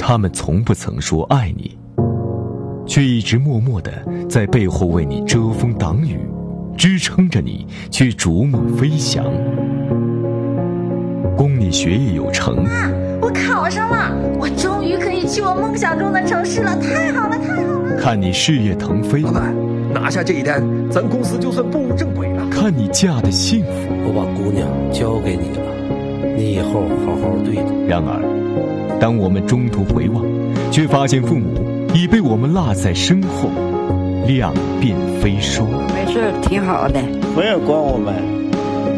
他们从不曾说爱你，却一直默默地在背后为你遮风挡雨，支撑着你去逐梦飞翔，供你学业有成。 啊，我考上了，我终于可以去我梦想中的城市了，太好了，太好了！ 看你事业腾飞。 老板，拿下这一单，咱公司就算步入正轨了。 看你嫁的幸福。 我把姑娘交给你了，你以后好好对她。 然而，当我们中途回望，却发现父母已被我们落在身后，两鬓飞霜。 没事，挺好的。 没有管我们。